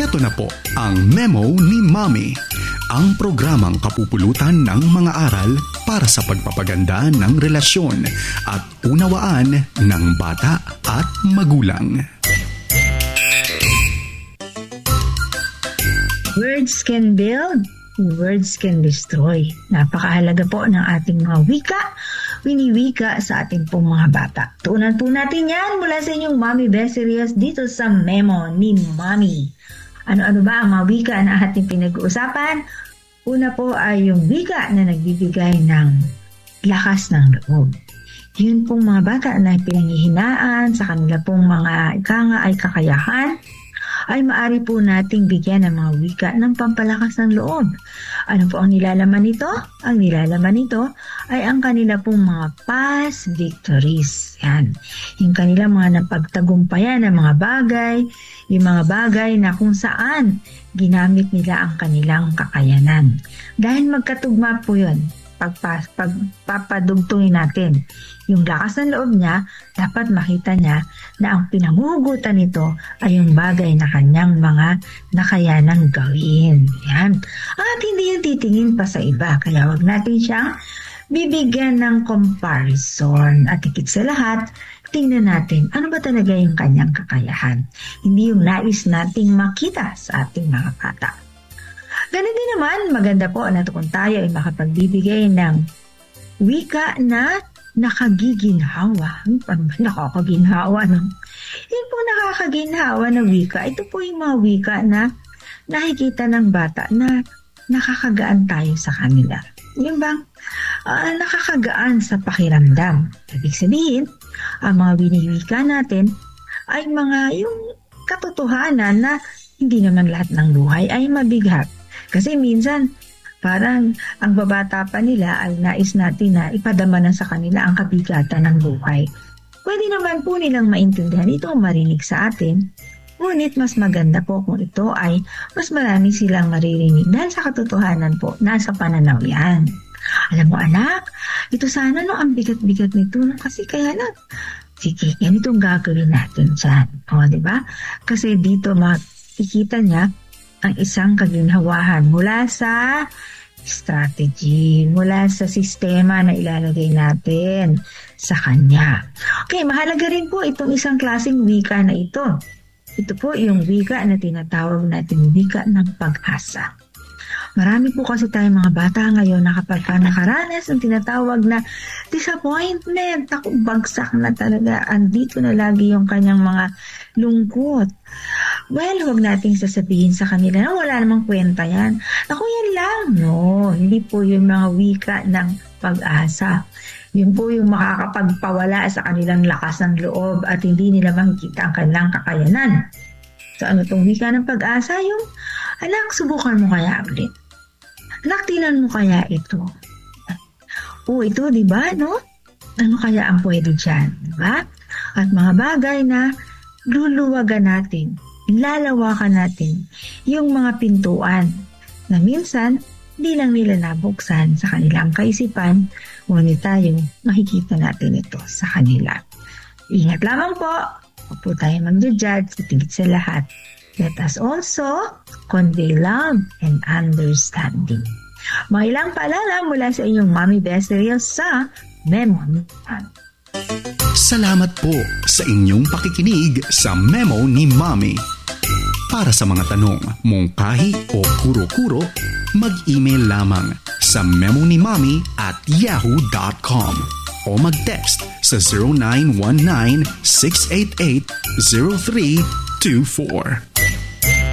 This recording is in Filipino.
Heto na po ang Memo ni Mommy, ang programang kapupulutan ng mga aral para sa pagpapaganda ng relasyon at unawaan ng bata at magulang. Words can build, words can destroy. Napakahalaga po ng ating mga wika, winiwika sa ating pong mga bata. Tuunan po natin yan mula sa inyong Mommy Best Series dito sa Memo ni Mommy. Ano-ano ba ang mga wika na ating pinag-uusapan? Una po ay yung wika na nagbibigay ng lakas ng loob. Yun pong mga bata na pinanghihinaan sa kanila pong mga ay kakayahan, ay maaari po nating bigyan ng mga wika ng pampalakas ng loob. Ano po ang nilalaman nito? Ang nilalaman nito ay ang kanila pong mga past victories. Yan. Yung kanila mga napagtagumpayan ng mga bagay, yung mga bagay na kung saan ginamit nila ang kanilang kakayanan. Dahil magkatugma po yun, pagpapadugtungin natin yung lakas ng loob niya, dapat makita niya na ang pinamumugutan nito ay yung bagay na kanyang mga nakayanang gawin. Yan. At hindi yung titingin pa sa iba. Kaya wag natin siyang bibigyan ng comparison. At higit sa lahat, tingnan natin ano ba talaga yung kanyang kakayahan. Hindi yung nais nating makita sa ating mga bata. Ganun din naman, maganda po na kung tayo ay makapagbibigay ng wika na nakagiginhawa. Paano ba nakakaginhawa? No? Yun po nakakaginhawa na wika. Ito po yung mga wika na nakikita ng bata na nakakagaan tayo sa kanila. Yung bang nakakagaan sa pakiramdam. Ibig sabihin, ang mga winiwika natin ay mga yung katotohanan na hindi naman lahat ng buhay ay mabigat. Kasi minsan, parang ang babata pa nila ay nais natin na ipadama na sa kanila ang kabigatan ng buhay. Pwede naman po nilang maintindihan ito, marinig sa atin. Ngunit mas maganda po kung ito ay mas marami silang maririnig dahil sa katotohanan po, nasa pananaw yan. Alam mo anak, ito sana no, ang bigat-bigat nito kasi kaya lang, sige, ganito gagawin natin dyan. O, diba? Kasi dito makikita niya ang isang kaginhawahan mula sa strategy, mula sa sistema na ilalagay natin sa kanya. Okay, mahalaga rin po itong isang klaseng wika na ito. Ito po yung wika na tinatawag natin wika ng pag-asa. Marami po kasi tayong mga bata ngayon na kapag nakaranas ang tinatawag na disappointment, ako bagsak na talaga, andito na lagi yung kanyang mga lungkot. Well, huwag nating sasabihin sa kanila na wala namang kwenta yan. Ako yan lang. No, hindi po yung mga wika ng pag-asa. Yun po yung makakapagpawala sa kanilang lakas ng loob at hindi nila makikita ang kanilang kakayanan. So ano itong wika ng pag-asa? Yung, anak, subukan mo kaya ulit. Anak, tinan mo kaya ito. Ito, di ba, no? Ano kaya ang pwede dyan, di ba? At mga bagay na luluwagan natin, lalawakan natin yung mga pintuan na minsan hindi lang nila nabuksan sa kanilang kaisipan, ngunit tayo makikita natin ito sa kanila. Ingat lamang po, huwag po tayo mag-judge, tigit sa lahat. Let us also convey love and understanding. Mga ilang paalala mula sa inyong Mommy Best Series sa Memo ni Mommy. Salamat po sa inyong pakikinig sa Memo ni Mommy. Para sa mga tanong, mungkahi o kuro-kuro, mag-email lamang sa memonimommy@yahoo.com o mag-text sa 0919-688-0324.